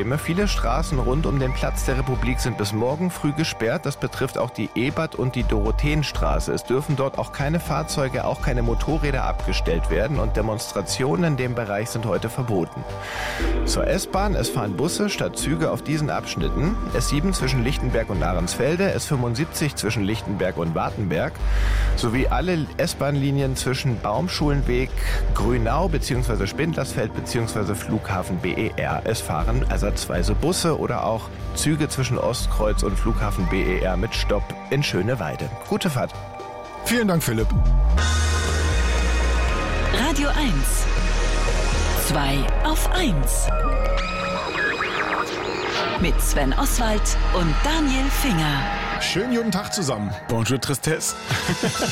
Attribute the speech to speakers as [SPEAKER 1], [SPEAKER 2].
[SPEAKER 1] Probleme. Viele Straßen rund um den Platz der Republik sind bis morgen früh gesperrt. Das betrifft auch die Ebert- und die Dorotheenstraße. Es dürfen dort auch keine Fahrzeuge, auch keine Motorräder abgestellt werden und Demonstrationen in dem Bereich sind heute verboten. Zur S-Bahn, es fahren Busse statt Züge auf diesen Abschnitten. S7 zwischen Lichtenberg und Ahrensfelde, S75 zwischen Lichtenberg und Wartenberg sowie alle S-Bahn-Linien zwischen Baumschulenweg, Grünau bzw. Spindlersfeld bzw. Flughafen BER. Es fahren ersatzweise Busse oder auch Züge zwischen Ostkreuz und Flughafen BER mit Stopp in Schöneweide. Gute Fahrt.
[SPEAKER 2] Vielen Dank, Philipp.
[SPEAKER 3] Radio 1. 2 auf 1. Mit Sven Oswald und Daniel Finger.
[SPEAKER 2] Schönen guten Tag zusammen.
[SPEAKER 4] Bonjour Tristesse.